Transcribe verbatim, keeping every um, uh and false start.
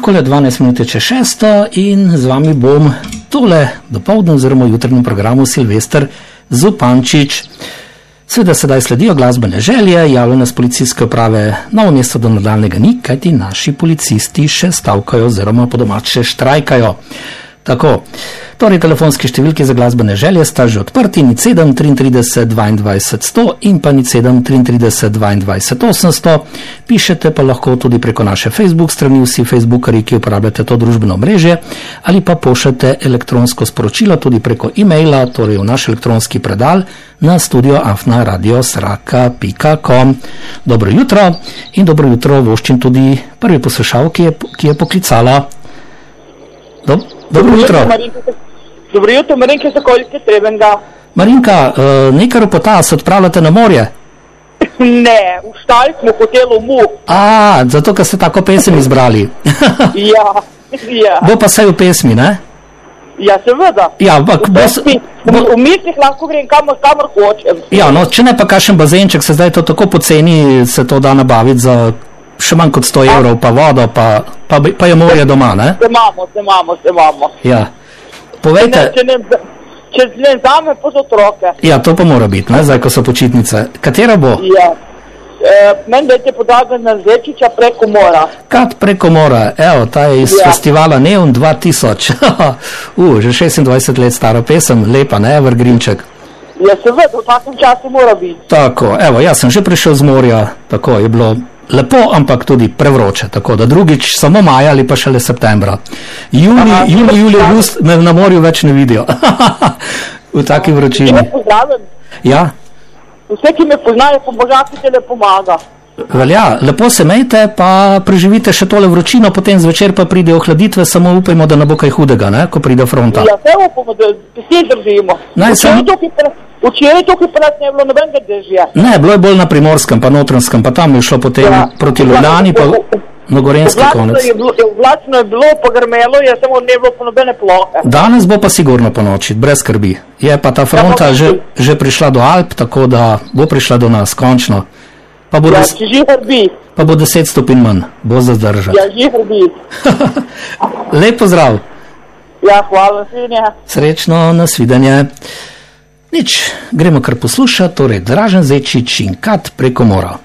takole dvanajst minut čez šesto in z vami bom tole dopoldne oziroma jutrnjem programu Silvester Zupančič. Seveda sedaj sledijo glasbene želje, javlja nas policijske uprave Novo mesto do nadaljnega ni, kajti naši policisti še stavkajo oziroma po domače štrajkajo. Tako, torej telefonski številki za glasbene želje sta že odprti, nič sedem triintrideset dvaindvajset sto in pa nič sedem triintrideset dvaindvajset osemsto. Pišete pa lahko tudi preko naše Facebook strani, vsi Facebookari, ki uporabljate to družbeno mrežje, ali pa pošljete elektronsko sporočilo tudi preko e-maila, torej v naš elektronski predal na studio afna radio sraka pika com. Dobro jutro in dobro jutro voščim tudi prvi poslušal, ki je, ki je poklicala. Dob Dobro jutro. Dobro jutro, Marinka iz okolice Trebenga. Marinka, nekaj ropota, se odpravljate na morje? Ne, v štali smo v hotelu Mu. A, zato, ker ste tako pesem izbrali. Ja, ja. Bo pa saj v pesmi, ne? Ja, seveda. Ja, bak, v, pesmi, bo... v mislih lahko grem kamor, kamor hočem. Ja, no, če ne pa kakšen bazenček, se zdaj to tako poceni, se to da nabaviti za še manj kot sto evrov, pa vodo, pa, pa, pa je morje doma, ne? Se imamo, se imamo, se imamo. Ja. Povejte... Če ne, če ne zame, pa za otroke. Ja, to pa mora biti, ne, zdaj, ko so počitnice. Katera bo? Ja. E, meni dajte podatek na Zečiča preko mora. Kat preko mora, evo, ta je iz ja. festivala Neon dva tisoč. uh, že šestindvajset let stara pesem, lepa, ne, Evergreenček. Ja, seveda, v takem času mora biti. Tako, evo, jaz sem že prišel z morja, tako je bilo lepo, ampak tudi prevroče, tako da drugič samo maja ali pa šele septembra. Juni, Aha, juli, juli, august me na morju več ne vidijo. V taki vročini. Vse, ki me pozdravim. Ja. Vse, ki me poznajo, po božaki te le pomaga. Velja, lepo se mejte, pa preživite še tole vročino, potem zvečer pa pridejo ohladitve, samo upajmo, da ne bo kaj hudega, ne, ko pride fronta. Ja, se upamo, da vsi držimo. Naj sem... Včeraj tukaj pred ne je bilo nobenega dežja. Ne, bilo je bolj na Primorskem, pa Notranjskem, pa tam je šlo potem ja. proti Ljubljani, pa na Gorenjski konec. Vlačno je bilo, pogrmelo je, samo ne bilo pa nobene plohe. Danes bo pa sigurno po noči, brez skrbi. Je pa ta fronta ja, že, že prišla do Alp, tako da bo prišla do nas, končno. Pa bo, ja, des... pa bo deset stopinj manj, bo za zdržati. Ja, žihrbi. Lep pozdrav. Ja, hvala, nasvidenje. Srečno, nasvidenje. Nič, gremo kar poslušati, torej Dražen Zečič in Kat preko mora.